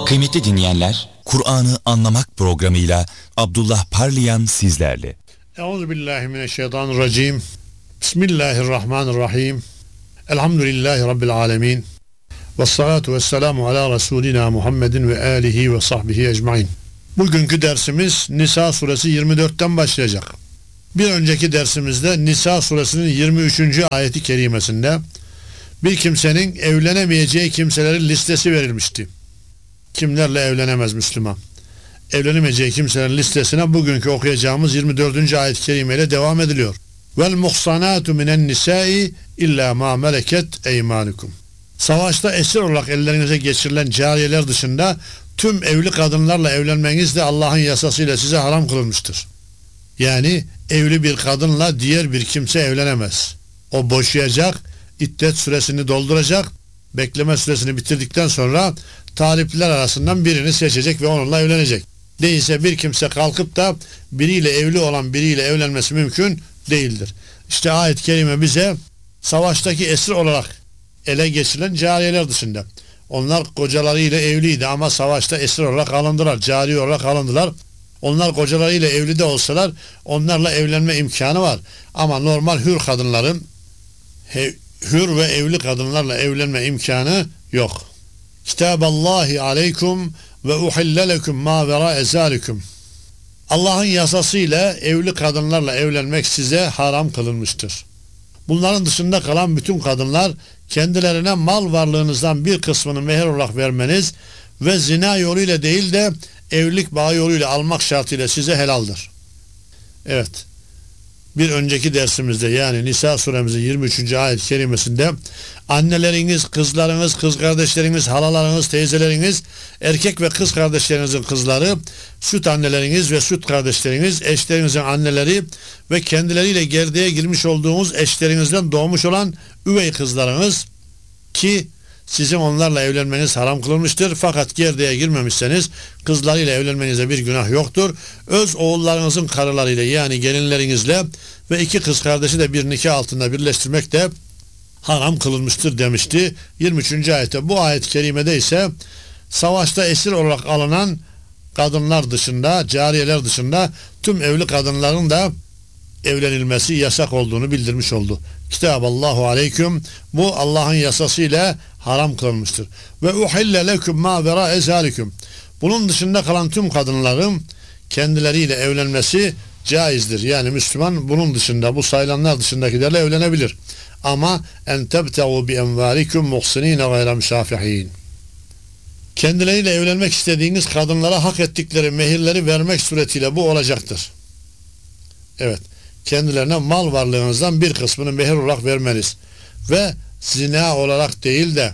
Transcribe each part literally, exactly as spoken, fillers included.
Kıymetli dinleyenler, Kur'an'ı Anlamak programıyla Abdullah Parlayan sizlerle. Euzubillahimineşşeytanirracim. Bismillahirrahmanirrahim. Elhamdülillahi Rabbil alemin. Vessalatu vesselamu ala Resulina Muhammedin ve alihi ve sahbihi ecmain. Bugünkü dersimiz Nisa suresi yirmi dörtten başlayacak. Bir önceki dersimizde Nisa suresinin yirmi üçüncü ayeti kerimesinde bir kimsenin evlenemeyeceği kimselerin listesi verilmişti. Kimlerle evlenemez Müslüman? Evlenemeyeceği kimselerin listesine bugünkü okuyacağımız yirmi dördüncü ayet-i kerimeyle devam ediliyor. Vel muhsanatu minen nisai illa ma meleket eymanukum. Savaşta esir olarak ellerinize geçirilen cariyeler dışında tüm evli kadınlarla evlenmeniz de Allah'ın yasasıyla size haram kılınmıştır. Yani evli bir kadınla diğer bir kimse evlenemez. O boşayacak, iddet süresini dolduracak, bekleme süresini bitirdikten sonra talipler arasından birini seçecek ve onunla evlenecek. Değilse bir kimse kalkıp da biriyle evli olan biriyle evlenmesi mümkün değildir. İşte ayet-i kerime bize savaştaki esir olarak ele geçirilen cariyeler dışında. Onlar kocalarıyla evliydi ama savaşta esir olarak alındılar, cari olarak alındılar. Onlar kocalarıyla evli de olsalar onlarla evlenme imkanı var. Ama normal hür kadınların he, hür ve evli kadınlarla evlenme imkanı yok. Kitaballahi aleykum ve uhille lekum ma vera ezalikum. Allah'ın yasasıyla evli kadınlarla evlenmek size haram kılınmıştır. Bunların dışında kalan bütün kadınlar kendilerine mal varlığınızdan bir kısmını mehir olarak vermeniz ve zina yoluyla değil de evlilik bağı yoluyla almak şartıyla size helaldir. Evet. Bir önceki dersimizde yani Nisa suremizin yirmi üçüncü ayet-i kerimesinde anneleriniz, kızlarınız, kız kardeşleriniz, halalarınız, teyzeleriniz, erkek ve kız kardeşlerinizin kızları, süt anneleriniz ve süt kardeşleriniz, eşlerinizin anneleri ve kendileriyle gerdeğe girmiş olduğunuz eşlerinizden doğmuş olan üvey kızlarınız ki sizin onlarla evlenmeniz haram kılınmıştır. Fakat gerdeğe girmemişseniz kızlarıyla evlenmenize bir günah yoktur. Öz oğullarınızın karılarıyla yani gelinlerinizle ve iki kız kardeşi de bir nikah altında birleştirmek de haram kılınmıştır demişti. yirmi üçüncü ayette bu ayet-i kerimede ise savaşta esir olarak alınan kadınlar dışında, cariyeler dışında tüm evli kadınların da evlenilmesi yasak olduğunu bildirmiş oldu. Kitaballahu aleyküm, bu Allah'ın yasasıyla haram kılınmıştır. Ve uhille leküm ma vera ezalikum. Bunun dışında kalan tüm kadınların kendileriyle evlenmesi caizdir. Yani Müslüman bunun dışında, bu sayılanlar dışındakilerle evlenebilir. Ama en tebtegu bi envalikum muhsinine gayre müşafihin. Kendileriyle evlenmek istediğiniz kadınlara hak ettikleri mehirleri vermek suretiyle bu olacaktır. Evet. Kendilerine mal varlığınızdan bir kısmını mehir olarak vermeniz ve zina olarak değil de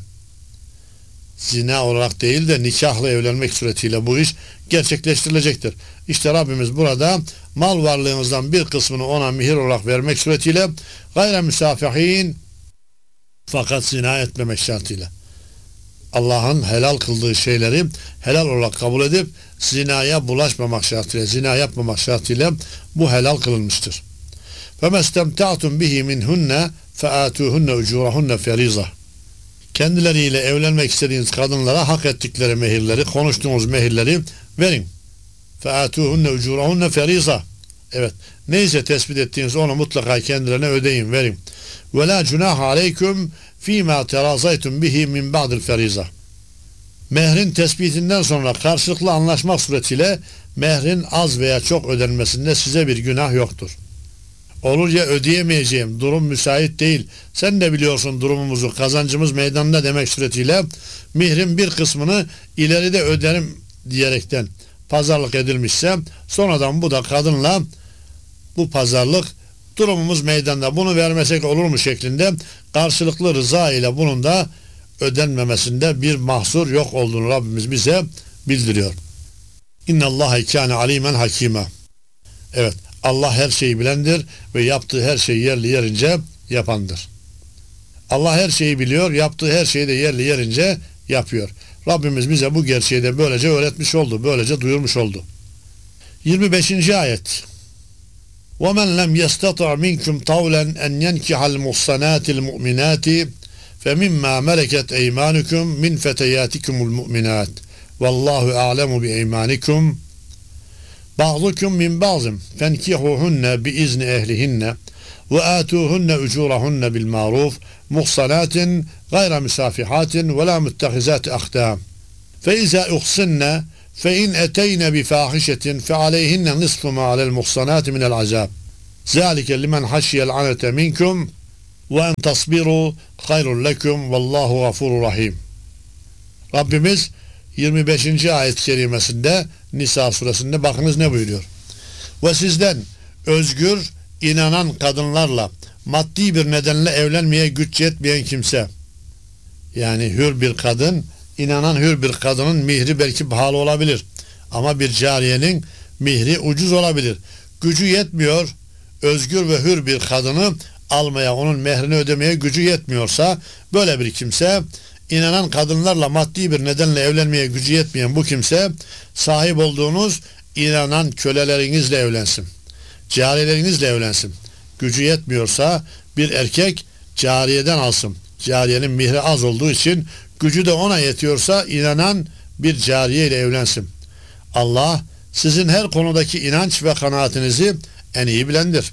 zina olarak değil de nikahla evlenmek suretiyle bu iş gerçekleştirilecektir. İşte Rabbimiz burada mal varlığınızdan bir kısmını ona mehir olarak vermek suretiyle gayre müsafihin fakat zina etmemek şartıyla Allah'ın helal kıldığı şeyleri helal olarak kabul edip zinaya bulaşmamak şartıyla, zina yapmamak şartıyla bu helal kılınmıştır. فَمَسْتَمْتَعْتُمْ بِهِ مِنْهُنَّ فَآتُوهُنَّ اُجُورَهُنَّ فَرِيزَةً. Kendileriyle evlenmek istediğiniz kadınlara hak ettikleri mehirleri, konuştuğunuz mehirleri verin. فَآتُوهُنَّ اُجُورَهُنَّ فَرِيزَةً. Evet, neyse tespit ettiğiniz onu mutlaka kendilerine ödeyin, verin. وَلَا جُنَاهَ عَلَيْكُمْ ف۪ي مَا تَرَازَيْتُمْ بِهِ مِنْ بَعْدِ الْفَرِيزَةِ. Mehrin tespitinden sonra karşılıklı anlaşmak suretiyle mehrin az veya çok ödenmesinde size bir günah yoktur. Olur ya ödeyemeyeceğim, durum müsait değil, sen de biliyorsun durumumuzu, kazancımız meydanda demek suretiyle mehrin bir kısmını ileride öderim diyerekten pazarlık edilmişse sonradan bu da kadınla bu pazarlık durumumuz meydanda, bunu vermesek olur mu şeklinde karşılıklı rıza ile bunun da ödenmemesinde bir mahsur yok olduğunu Rabbimiz bize bildiriyor. İnnallâhe kâne alîmen hakîmâ. Evet, Allah her şeyi bilendir ve yaptığı her şeyi yerli yerince yapandır. Allah her şeyi biliyor, yaptığı her şeyi de yerli yerince yapıyor. Rabbimiz bize bu gerçeği de böylece öğretmiş oldu, böylece duyurmuş oldu. yirmi beşinci ayet. وَمَنْ لَمْ يَسْتَطِعْ مِنْكُمْ طَوْلًا اَنْ يَنْكِحَ الْمُحْصَنَاتِ الْمُؤْمِنَاتِ فَمِمَّا مَلَكَتْ اَيْمَانُكُمْ مِنْ فَتَيَاتِكُمُ الْمُؤْمِنَاتِ Vallahu a'lemu bi eymanikum. Ba'dukum min ba'zim fenkihuhunne bi izni ehlihinne ve atuhunne ucurahunne bil ma'ruf muhsanatin gayra musafihatin ve la muttehizat ahdam. Fe iza uhsinne fe in eteyne bi fahishetin fe aleyhinne nisfu ma alel muhsanati minel azab. Zalike limen haşiyel anete minkum ve en tasbiru hayrun lekum vallahu gafurur rahim. Rabbimiz yirmi beşinci ayet-i kerimesinde Nisa suresinde bakınız ne buyuruyor? Ve sizden özgür inanan kadınlarla maddi bir nedenle evlenmeye güç yetmeyen kimse, yani hür bir kadın, inanan hür bir kadının mihri belki pahalı olabilir ama bir cariyenin mihri ucuz olabilir. Gücü yetmiyor, özgür ve hür bir kadını almaya, onun mehrini ödemeye gücü yetmiyorsa, böyle bir kimse, inanan kadınlarla maddi bir nedenle evlenmeye gücü yetmeyen bu kimse, sahip olduğunuz inanan kölelerinizle evlensin, cariyelerinizle evlensin. Gücü yetmiyorsa bir erkek cariyeden alsın. Cariyenin mihri az olduğu için, gücü de ona yetiyorsa inanan bir cariye ile evlensin. Allah sizin her konudaki inanç ve kanaatinizi en iyi bilendir.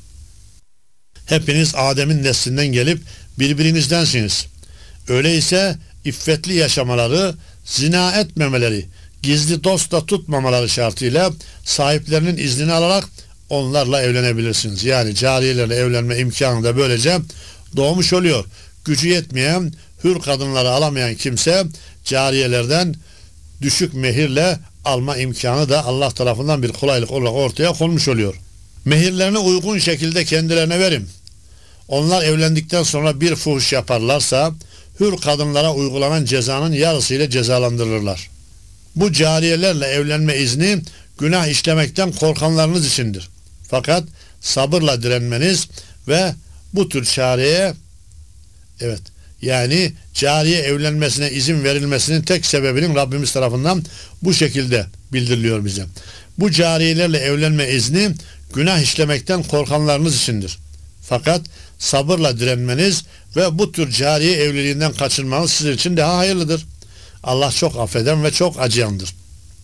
Hepiniz Adem'in neslinden gelip birbirinizdensiniz. Öyleyse iffetli yaşamaları, zina etmemeleri, gizli dost da tutmamaları şartıyla sahiplerinin iznini alarak onlarla evlenebilirsiniz. Yani cariyelerle evlenme imkanı da böylece doğmuş oluyor. Gücü yetmeyen, hür kadınları alamayan kimse cariyelerden düşük mehirle alma imkanı da Allah tarafından bir kolaylık olarak ortaya konmuş oluyor. Mehirlerini uygun şekilde kendilerine verin. Onlar evlendikten sonra bir fuhuş yaparlarsa hür kadınlara uygulanan cezanın yarısıyla cezalandırılırlar. Bu cariyelerle evlenme izni günah işlemekten korkanlarınız içindir. Fakat sabırla direnmeniz ve bu tür çareye, evet, yani cariye evlenmesine izin verilmesinin tek sebebinin Rabbimiz tarafından bu şekilde bildiriliyor bize. Bu cariyelerle evlenme izni günah işlemekten korkanlarınız içindir. Fakat sabırla direnmeniz ve bu tür cariye evliliğinden kaçınmanız sizin için daha hayırlıdır. Allah çok affeden ve çok acıyandır.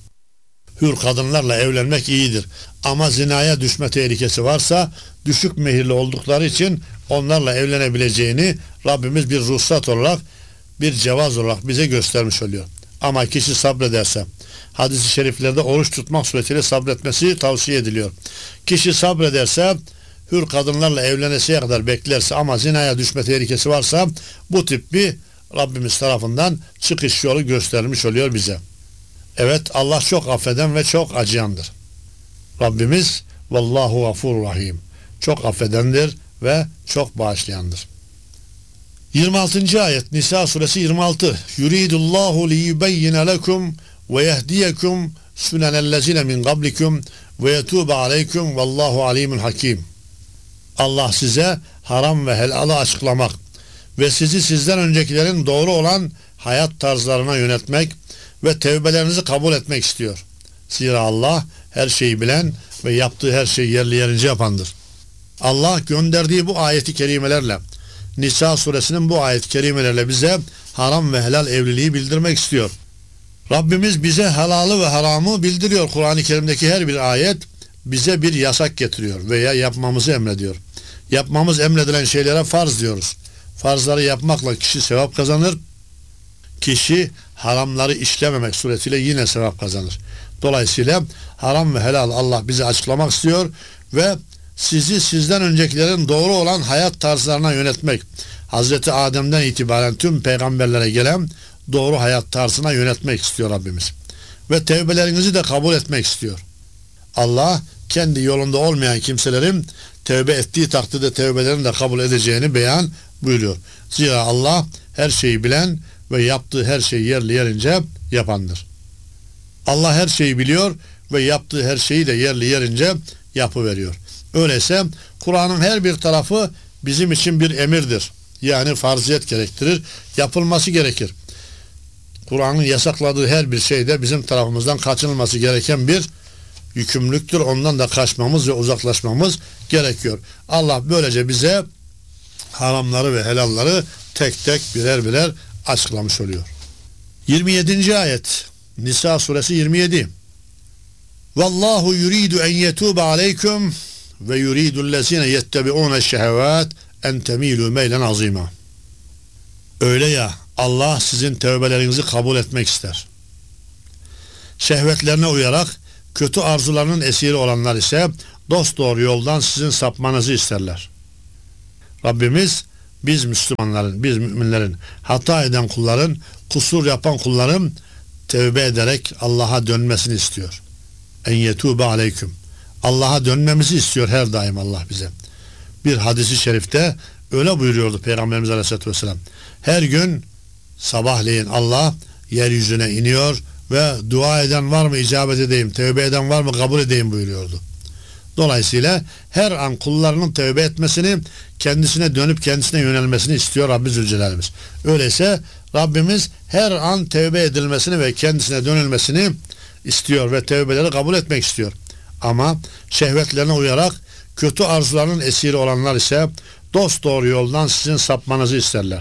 Hür kadınlarla evlenmek iyidir. Ama zinaya düşme tehlikesi varsa düşük mehirli oldukları için onlarla evlenebileceğini Rabbimiz bir ruhsat olarak, bir cevaz olarak bize göstermiş oluyor. Ama kişi sabrederse, hadis-i şeriflerde oruç tutmak suretiyle sabretmesi tavsiye ediliyor. Kişi sabrederse, hür kadınlarla evlenesiye kadar beklerse ama zinaya düşme tehlikesi varsa bu tip bir Rabbimiz tarafından çıkış yolu göstermiş oluyor bize. Evet, Allah çok affeden ve çok acıyandır. Rabbimiz vallahu gafurur rahim. Çok affedendir ve çok bağışlayandır. yirmi altıncı ayet Nisa suresi yirmi altı. Yuridullahu liyubeyyine lekum ve yehdiyekum sunenellezine min qablikum ve yetube aleykum vallahu alimun hakim. Allah size haram ve helalı açıklamak ve sizi sizden öncekilerin doğru olan hayat tarzlarına yönetmek ve tevbelerinizi kabul etmek istiyor. Zira Allah her şeyi bilen ve yaptığı her şeyi yerli yerince yapandır. Allah gönderdiği bu ayeti kerimelerle, Nisa suresinin bu ayet-i kerimelerle bize haram ve helal evliliği bildirmek istiyor. Rabbimiz bize helalı ve haramı bildiriyor. Kur'an-ı Kerim'deki her bir ayet bize bir yasak getiriyor veya yapmamızı emrediyor. Yapmamız emredilen şeylere farz diyoruz. Farzları yapmakla kişi sevap kazanır. Kişi haramları işlememek suretiyle yine sevap kazanır. Dolayısıyla haram ve helal Allah bize açıklamak istiyor ve sizi sizden öncekilerin doğru olan hayat tarzlarına yönetmek, Hazreti Adem'den itibaren tüm peygamberlere gelen doğru hayat tarzına yönetmek istiyor Rabbimiz. Ve tevbelerinizi de kabul etmek istiyor. Allah kendi yolunda olmayan kimselerin tevbe ettiği takdirde tevbelerini de kabul edeceğini beyan buyuruyor. Zira Allah her şeyi bilen ve yaptığı her şeyi yerli yerince yapandır. Allah her şeyi biliyor ve yaptığı her şeyi de yerli yerince yapıveriyor. Öyleyse Kur'an'ın her bir tarafı bizim için bir emirdir. Yani farziyet gerektirir, yapılması gerekir. Kur'an'ın yasakladığı her bir şey de bizim tarafımızdan kaçınılması gereken bir yükümlülüktür. Ondan da kaçmamız ve uzaklaşmamız gerekiyor. Allah böylece bize haramları ve helalları tek tek birer birer açıklamış oluyor. yirmi yedinci ayet Nisa suresi yirmi yedi. Vallahu yuridu en yetuba aleyküm ve yuridu lezine yettebi'ûne şehevat en temîlû meylen azîmâ. Öyle ya, Allah sizin tövbelerinizi kabul etmek ister. Şehvetlerine uyarak kötü arzularının esiri olanlar ise dosdoğru yoldan sizin sapmanızı isterler. Rabbimiz biz Müslümanların, biz müminlerin, hata eden kulların, kusur yapan kulların tevbe ederek Allah'a dönmesini istiyor. En yetûbe aleyküm. Allah'a dönmemizi istiyor her daim Allah bize. Bir hadisi şerifte öyle buyuruyordu Peygamberimiz Aleyhisselatü Vesselam. Her gün sabahleyin Allah yeryüzüne iniyor ve dua eden var mı icabet edeyim, tevbe eden var mı kabul edeyim buyuruyordu. Dolayısıyla her an kullarının tevbe etmesini, kendisine dönüp kendisine yönelmesini istiyor Rabbi Zülcelal'imiz. Öyleyse Rabbimiz her an tevbe edilmesini ve kendisine dönülmesini istiyor ve tevbeleri kabul etmek istiyor. Ama şehvetlerine uyarak kötü arzularının esiri olanlar ise dosdoğru yoldan sizin sapmanızı isterler.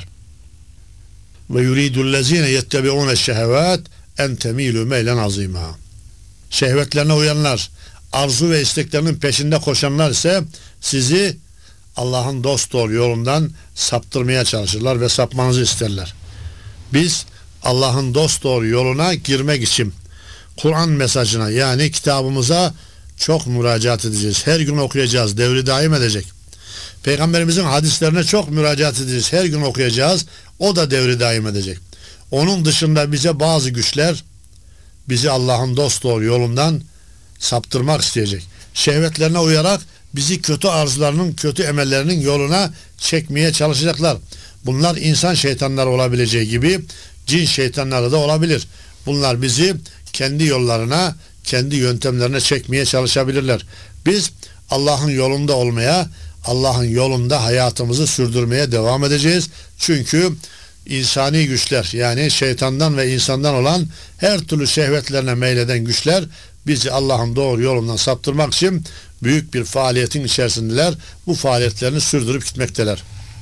Ve yuridullezine yettebi'ûne şehevat en temîlû meylen azîmâ. Şehvetlerine uyanlar, arzu ve isteklerinin peşinde koşanlar ise sizi Allah'ın dosdoğru yolundan saptırmaya çalışırlar ve sapmanızı isterler. Biz Allah'ın dosdoğru yoluna girmek için Kur'an mesajına, yani kitabımıza çok müracaat edeceğiz. Her gün okuyacağız. Devri daim edecek. Peygamberimizin hadislerine çok müracaat edeceğiz. Her gün okuyacağız. O da devri daim edecek. Onun dışında bize bazı güçler bizi Allah'ın dosdoğru yolundan saptırmak isteyecek. Şehvetlerine uyarak bizi kötü arzularının, kötü emellerinin yoluna çekmeye çalışacaklar. Bunlar insan şeytanları olabileceği gibi cin şeytanları da olabilir. Bunlar bizi kendi yollarına, kendi yöntemlerine çekmeye çalışabilirler. Biz Allah'ın yolunda olmaya, Allah'ın yolunda hayatımızı sürdürmeye devam edeceğiz. Çünkü insani güçler, yani şeytandan ve insandan olan her türlü şehvetlerine meyleden güçler bizi Allah'ın doğru yolundan saptırmak için büyük bir faaliyetin içerisindeler. Bu faaliyetlerini sürdürüp gitmekteler.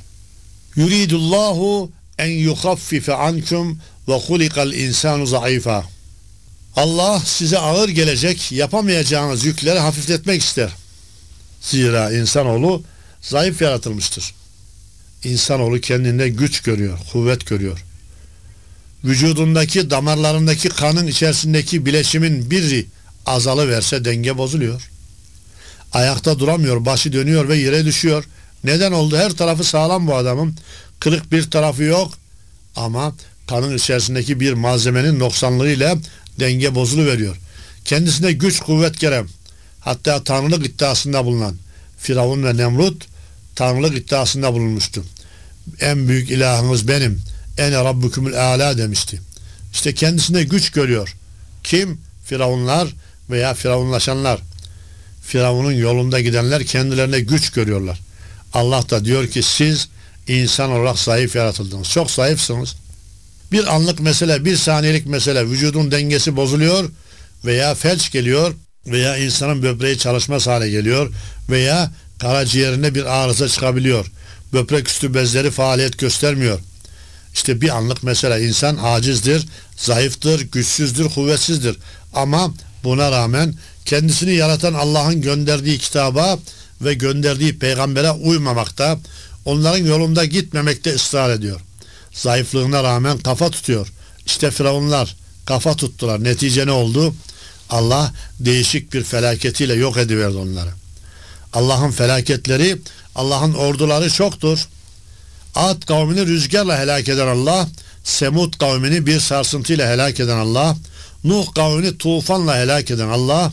Yuridullahu en yukhaffife ankum ve hulikal insanu zayıfa. Allah size ağır gelecek, yapamayacağınız yükleri hafifletmek ister. Zira insanoğlu zayıf yaratılmıştır. İnsanoğlu kendinde güç görüyor, kuvvet görüyor. Vücudundaki, damarlarındaki kanın içerisindeki bileşimin biri azalıverse denge bozuluyor. Ayakta duramıyor, başı dönüyor ve yere düşüyor. Neden oldu? Her tarafı sağlam bu adamın. Kırık bir tarafı yok. Ama kanın içerisindeki bir malzemenin noksanlığıyla denge bozuluveriyor. Kendisine güç, kuvvet gelen, hatta tanrılık iddiasında bulunan Firavun ve Nemrut tanrılık iddiasında bulunmuştu. En büyük ilahınız benim, ene rabbukumul âlâ demişti. İşte kendisine güç görüyor. Kim? Firavunlar veya firavunlaşanlar. Firavunun yolunda gidenler kendilerine güç görüyorlar. Allah da diyor ki siz insan olarak zayıf yaratıldınız. Çok zayıfsınız. Bir anlık mesele, bir saniyelik mesele, vücudun dengesi bozuluyor veya felç geliyor veya insanın böbreği çalışmaz hale geliyor veya karaciğerine bir arıza çıkabiliyor. Böbrek üstü bezleri faaliyet göstermiyor. İşte bir anlık mesele, insan acizdir, zayıftır, güçsüzdür, kuvvetsizdir. Ama buna rağmen kendisini yaratan Allah'ın gönderdiği kitaba ve gönderdiği peygambere uymamakta, onların yolunda gitmemekte ısrar ediyor. Zayıflığına rağmen kafa tutuyor. İşte firavunlar kafa tuttular. Netice ne oldu? Allah değişik bir felaketiyle yok ediverdi onları. Allah'ın felaketleri, Allah'ın orduları çoktur. Ad kavmini rüzgarla helak eden Allah, Semud kavmini bir sarsıntıyla helak eden Allah, Nuh kavmini tufanla helak eden Allah,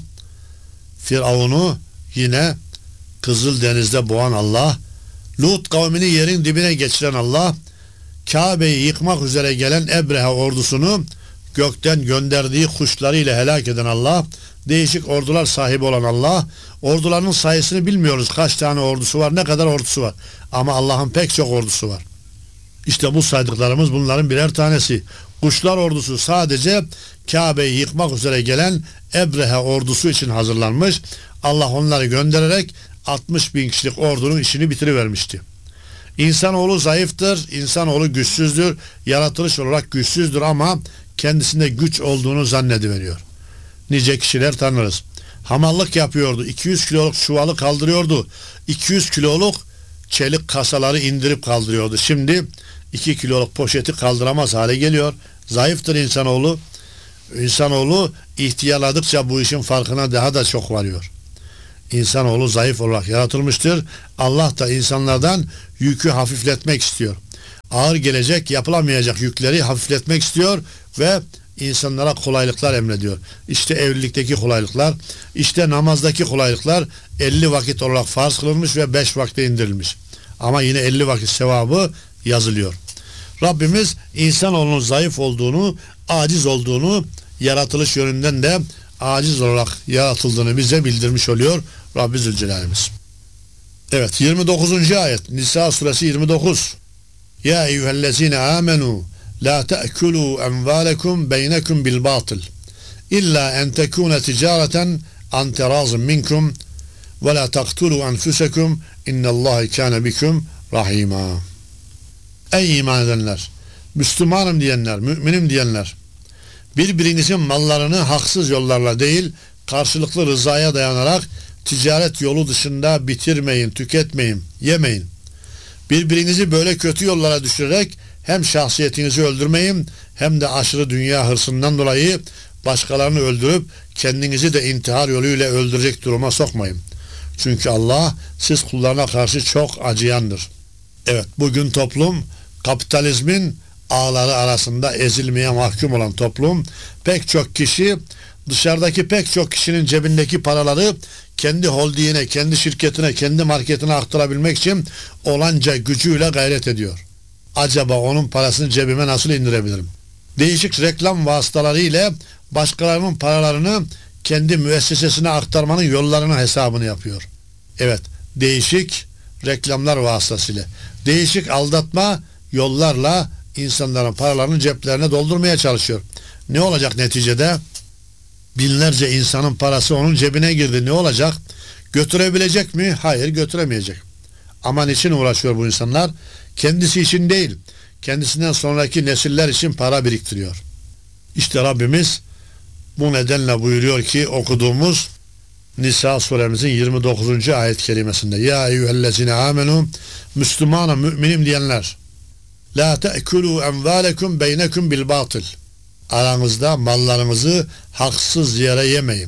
Firavun'u yine Kızıldeniz'de boğan Allah, Lut kavmini yerin dibine geçiren Allah, Kabe'yi yıkmak üzere gelen Ebrehe ordusunu gökten gönderdiği kuşlarıyla helak eden Allah, değişik ordular sahibi olan Allah, ordularının sayısını bilmiyoruz, kaç tane ordusu var, ne kadar ordusu var, ama Allah'ın pek çok ordusu var. İşte bu saydıklarımız bunların birer tanesi. Kuşlar ordusu sadece Kabe'yi yıkmak üzere gelen Ebrehe ordusu için hazırlanmış. Allah onları göndererek altmış bin kişilik ordunun işini bitirivermişti. İnsanoğlu zayıftır, insanoğlu güçsüzdür, yaratılış olarak güçsüzdür ama kendisinde güç olduğunu zannediveriyor. Nice kişiler tanırız. Hamallık yapıyordu. iki yüz kiloluk çuvalı kaldırıyordu. iki yüz kiloluk çelik kasaları indirip kaldırıyordu. Şimdi iki kiloluk poşeti kaldıramaz hale geliyor. Zayıftır insanoğlu. İnsanoğlu ihtiyarladıkça bu işin farkına daha da çok varıyor. İnsanoğlu zayıf olarak yaratılmıştır. Allah da insanlardan yükü hafifletmek istiyor. Ağır gelecek, yapılamayacak yükleri hafifletmek istiyor ve insanlara kolaylıklar emrediyor. İşte evlilikteki kolaylıklar, işte namazdaki kolaylıklar elli vakit olarak farz kılınmış ve beş vakte indirilmiş. Ama yine elli vakit sevabı yazılıyor. Rabbimiz insanoğlunun zayıf olduğunu, aciz olduğunu, yaratılış yönünden de aciz olarak yaratıldığını bize bildirmiş oluyor Rabbi Zülcelal'imiz. Evet, yirmi dokuzuncu ayet Nisa suresi yirmi dokuz. Ya eyyühellezine amenu la te'kulu envalekum beynekum bil batıl illa en tekune ticareten an terazim minkum ve la taqtulu enfusekum innallahi kâne bikum rahima. Ey iman edenler, Müslümanım diyenler, müminim diyenler, birbirinizin mallarını haksız yollarla değil, karşılıklı rızaya dayanarak ticaret yolu dışında bitirmeyin, tüketmeyin, yemeyin. Birbirinizi böyle kötü yollara düşürerek hem şahsiyetinizi öldürmeyin hem de aşırı dünya hırsından dolayı başkalarını öldürüp kendinizi de intihar yoluyla öldürecek duruma sokmayın. Çünkü Allah siz kullarına karşı çok acıyandır. Evet, bugün toplum kapitalizmin ağları arasında ezilmeye mahkum olan toplum. Pek çok kişi dışarıdaki pek çok kişinin cebindeki paraları kendi holdingine, kendi şirketine, kendi marketine aktarabilmek için olanca gücüyle gayret ediyor. Acaba onun parasını cebime nasıl indirebilirim? Değişik reklam vasıtaları ile başkalarının paralarını kendi müessesesine aktarmanın yollarının hesabını yapıyor. Evet, değişik reklamlar vasıtasıyla, değişik aldatma yollarla insanların paralarını ceplerine doldurmaya çalışıyor. Ne olacak neticede? Binlerce insanın parası onun cebine girdi. Ne olacak? Götürebilecek mi? Hayır, götüremeyecek. Ama niçin uğraşıyor bu insanlar? Kendisi için değil, kendisinden sonraki nesiller için para biriktiriyor. İşte Rabbimiz bu nedenle buyuruyor ki okuduğumuz Nisa suremizin yirmi dokuzuncu ayet kerimesinde Ya eyyühellezine amenu Müslümanım, müminim diyenler La te'kulu envalekum beynekum bil batıl Aranızda mallarınızı haksız yere yemeyin.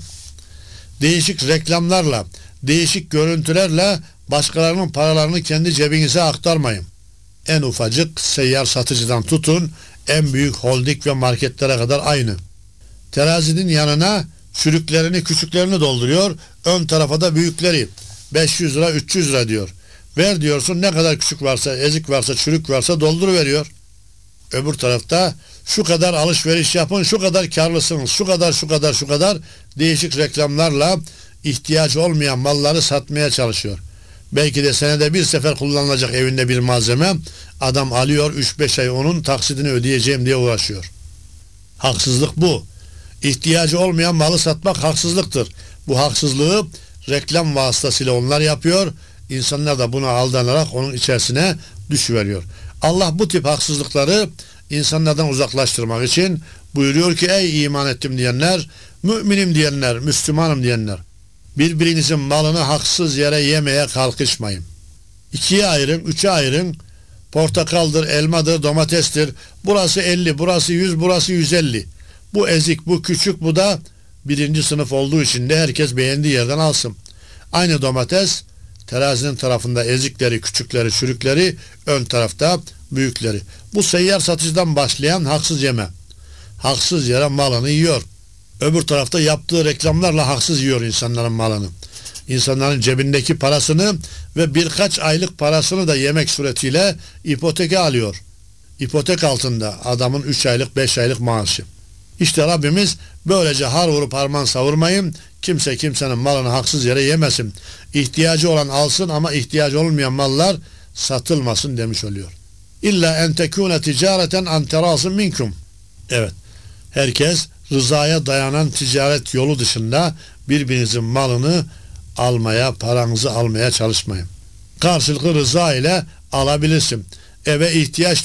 Değişik reklamlarla, değişik görüntülerle başkalarının paralarını kendi cebinize aktarmayın. En ufacık seyyar satıcıdan tutun, en büyük holding ve marketlere kadar aynı. Terazinin yanına çürüklerini, küçüklerini dolduruyor, ön tarafa da büyükleri. beş yüz lira, üç yüz lira diyor. Ver diyorsun, ne kadar küçük varsa, ezik varsa, çürük varsa dolduruveriyor. Öbür tarafta şu kadar alışveriş yapın, şu kadar karlısınız, şu kadar, şu kadar, şu kadar değişik reklamlarla ihtiyaç olmayan malları satmaya çalışıyor. Belki de senede bir sefer kullanılacak evinde bir malzeme, adam alıyor üç beş ay onun taksidini ödeyeceğim diye uğraşıyor. Haksızlık bu. İhtiyacı olmayan malı satmak haksızlıktır. Bu haksızlığı reklam vasıtasıyla onlar yapıyor. İnsanlar da buna aldanarak onun içerisine düşüveriyor. Allah bu tip haksızlıkları insanlardan uzaklaştırmak için buyuruyor ki ey iman ettim diyenler, müminim diyenler, Müslümanım diyenler, birbirinizin malını haksız yere yemeye kalkışmayın. İkiye ayırın, üçe ayırın. Portakaldır, elmadır, domatestir. Burası elli, burası yüz, burası yüz elli. Bu ezik, bu küçük, bu da birinci sınıf olduğu için de herkes beğendiği yerden alsın. Aynı domates terazinin tarafında ezikleri, küçükleri, çürükleri, ön tarafta büyükleri. Bu seyyar satıcıdan başlayan haksız yeme. Haksız yere malını yiyor. Öbür tarafta yaptığı reklamlarla haksız yiyor insanların malını. İnsanların cebindeki parasını ve birkaç aylık parasını da yemek suretiyle ipoteke alıyor. İpotek altında adamın üç aylık, beş aylık maaşı. İşte Rabbimiz böylece har vurup harman savurmayın. Kimse kimsenin malını haksız yere yemesin. İhtiyacı olan alsın ama ihtiyacı olmayan mallar satılmasın demiş oluyor. İlla en tekune ticareten an terasın minkum. Evet. Herkes rızaya dayanan ticaret yolu dışında birbirinizin malını almaya, paranızı almaya çalışmayın. Karşılıklı rıza ile alabilirsin. Eve ihtiyaçtır.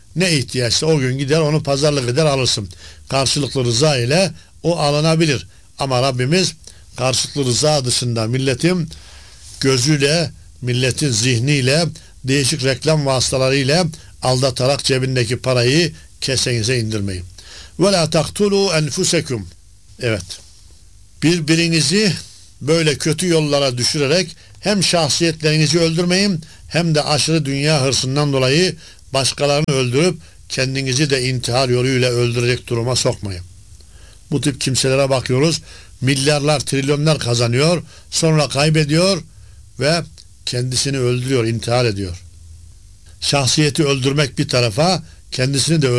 Ne ihtiyaçsa o gün gider onu pazarlık eder alırsın. Karşılıklı rıza ile o alınabilir. Ama Rabbimiz karşılıklı rıza dışında milletin gözüyle, milletin zihniyle, değişik reklam vasıtalarıyla aldatarak cebindeki parayı kesenize indirmeyin. Ve la taktulu enfusekum. Evet. Birbirinizi böyle kötü yollara düşürerek hem şahsiyetlerinizi öldürmeyin hem de aşırı dünya hırsından dolayı başkalarını öldürüp kendinizi de intihar yoluyla öldürecek duruma sokmayın. Bu tip kimselere bakıyoruz. Milyarlar, trilyonlar kazanıyor. Sonra kaybediyor ve kendisini öldürüyor, intihar ediyor. Şahsiyeti öldürmek bir tarafa, kendisini de